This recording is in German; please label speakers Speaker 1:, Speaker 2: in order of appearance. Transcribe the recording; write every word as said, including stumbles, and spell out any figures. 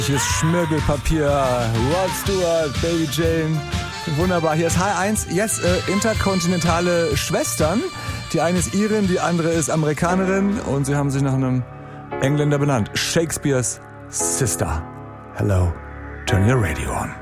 Speaker 1: Schmirgelpapier, Rod Stewart, Baby Jane. Wunderbar. Hier ist H eins, jetzt äh, interkontinentale Schwestern. Die eine ist Irin, die andere ist Amerikanerin und sie haben sich nach einem Engländer benannt. Shakespeares Sister. Hello, turn your radio on.